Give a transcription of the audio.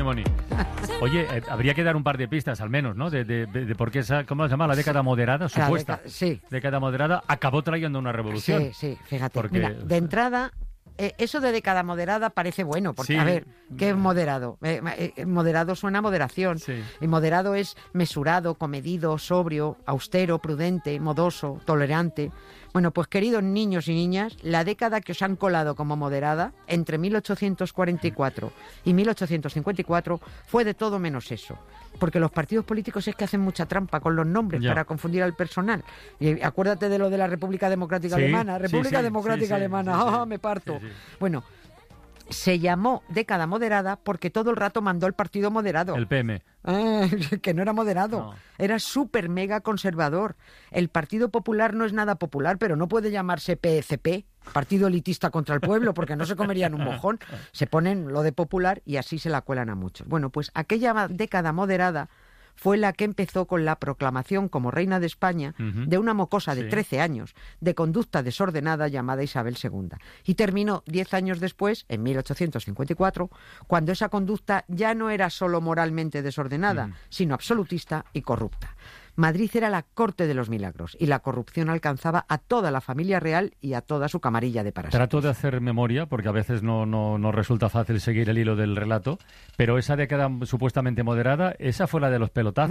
Moni. Oye, habría que dar un par de pistas al menos, ¿no? De por qué esa, ¿cómo se llama? La década moderada, supuesta. Década moderada acabó trayendo una revolución. Sí, fíjate. Porque, mira, de entrada, eso de década moderada parece bueno, porque, sí. A ver, ¿qué es moderado? Moderado suena a moderación. Sí. Y moderado es mesurado, comedido, sobrio, austero, prudente, modoso, tolerante. Bueno, pues queridos niños y niñas, la década que os han colado como moderada, entre 1844 y 1854, fue de todo menos eso. Porque los partidos políticos es que hacen mucha trampa con los nombres para confundir al personal. Y acuérdate de lo de la República Democrática Alemana. República Democrática Alemana, ¡ah, me parto! Sí. Bueno, se llamó década moderada porque todo el rato mandó el partido moderado. El PM. Que no era moderado, No. Era súper mega conservador. El Partido Popular no es nada popular, pero no puede llamarse PCP, Partido Elitista contra el Pueblo, porque no se comerían un mojón. Se ponen lo de popular y así se la cuelan a muchos. Bueno, pues aquella década moderada fue la que empezó con la proclamación como reina de España de una mocosa de 13 años, de conducta desordenada llamada Isabel II. Y terminó 10 años después, en 1854, cuando esa conducta ya no era solo moralmente desordenada, sino absolutista y corrupta. Madrid era la corte de los milagros y la corrupción alcanzaba a toda la familia real y a toda su camarilla de parásitos. Trato de hacer memoria, porque a veces no resulta fácil seguir el hilo del relato, pero esa década supuestamente moderada, esa fue la de los pelotazos.